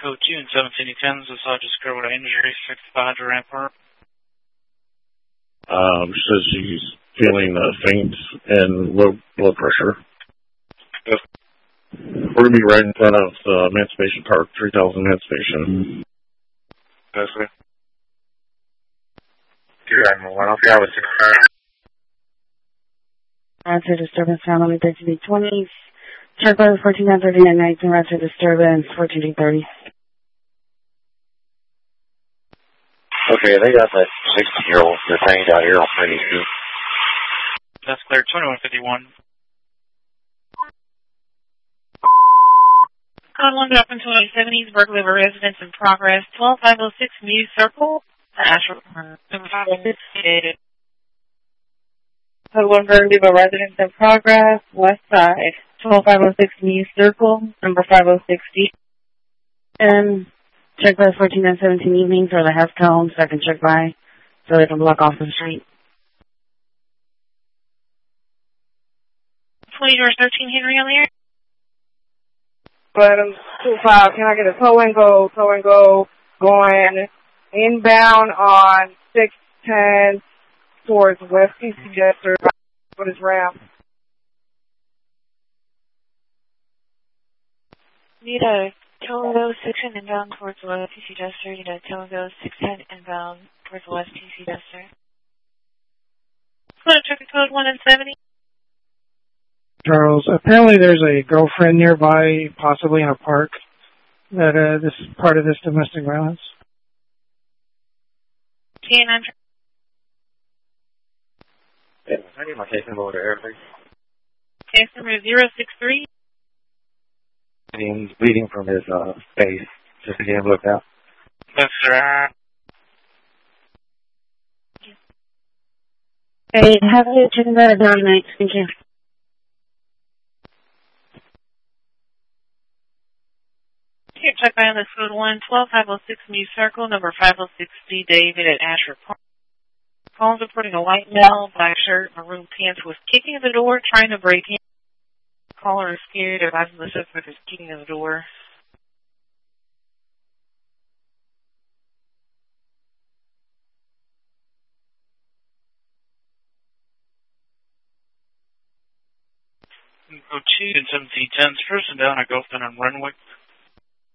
Code 2 and 1710s. This just covered an injury, 65 to Rampart. Says she's feeling faint and low blood pressure. Yes. We're going to be right in front of Emancipation Park, 3000 Emancipation. Yes, sir. I'll see how it's Roger, disturbance found on the 1320s. Check by 14939 19, Roger, disturbance 1430. Okay, they got that 60-year-old detained out here on 32. That's clear, 2151. Code 1 up in 2070s, burglary of a residence in progress, 12506 Muse Circle, Ashford, number 506, dated. Code 1 burglary of a residence in progress, west side, 12506 Muse Circle, number 506D. And check by 14 and 17 evenings or the half tone, so I can check by so they can block off the street. 20 doors 13 Henry on the air. But 25, can I get a tow and go going inbound on 610 towards West PC Jester for this ramp? Need a tow and go 610 inbound towards West PC Jester. Need a tow and go 610 inbound towards West PC Jester. Traffic code 1 and 70. Charles, apparently there's a girlfriend nearby, possibly in a park, that this is part of this domestic violence. TN9. Yeah, I need my case number over there, please. Case number 063. He's bleeding from his face, just to get him looked out. Yes, sir. Hey, have you checked that at 99? Thank you. Here, check by on this code 1, 12506 Muse Circle, number 506D David at Ashford Park. Calls reporting a white male, black shirt, maroon pants, was kicking in the door, trying to break in. Caller is scared, advising the suspect is kicking in the door. Code 2 and 1710s. Person down at Gulfton and Renwick.